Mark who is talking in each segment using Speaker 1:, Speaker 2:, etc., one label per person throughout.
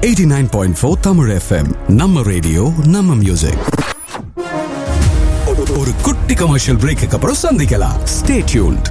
Speaker 1: 89.4 Tamil FM. நம்ம radio நம்ம music. ஒரு குட்டி கமர்ஷியல் பிரேக்கு அப்புறம் சந்திக்கலாம். Stay tuned.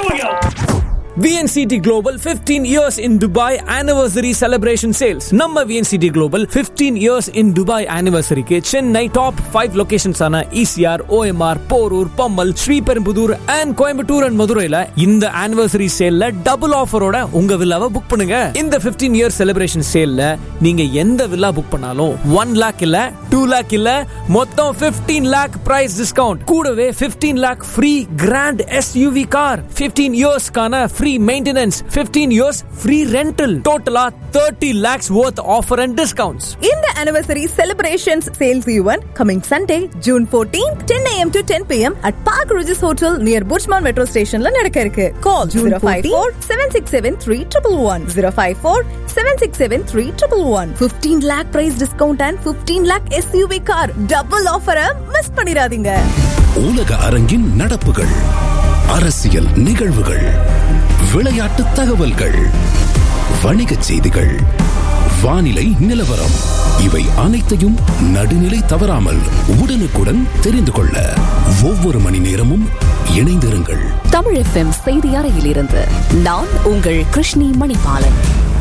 Speaker 2: VNCT Global 15 years in Dubai anniversary celebration sales. நம்ம VNCT Global 15 years in Dubai anniversary க்கு சென்னை top 5 locations ஆன ECR, OMR, Porur, Pammal, Sriperumbudur and Coimbatore and மதுரையில இந்த anniversary saleல டபுள் ஆஃபரோட உங்க வில்லாவை புக் பண்ணுங்க. இந்த 15 year celebration saleல நீங்க எந்த வில்லா புக் பண்ணாலும் 1 lakh இல்ல 2 lakh இல்ல மொத்தம் 15 lakh price discount. கூடவே 15 lakh free grand SUV car, 15 years கான free maintenance, 15 years free rental, totally 30 lakhs worth offer and discounts.
Speaker 3: In the anniversary celebrations sales event coming Sunday, June 14th, 10 a.m. to 10 p.m. at Park Regis Hotel near Bushman Metro Station la nadakka irukku. Call 054-767-3111, 054-767-3111. 15 lakh price discount and 15 lakh SUV car double offer miss பண்ணிராதீங்க.
Speaker 4: உலக அரங்கின் நடப்புகள், அரசியல் நிகழ்வுகள், விளையாட்டு தகவல்கள், வணிகச் செய்திகள், வானிலை நிலவரம், இவை அனைத்தையும் நடுநிலை தவறாமல் உடனுக்குடன் தெரிந்து கொள்ள ஒவ்வொரு மணி நேரமும் இணைந்திருங்கள்.
Speaker 5: தமிழ் FM செய்தி அறையிலிருந்து நான் உங்கள் கிருஷ்ணி மணிபாலன்.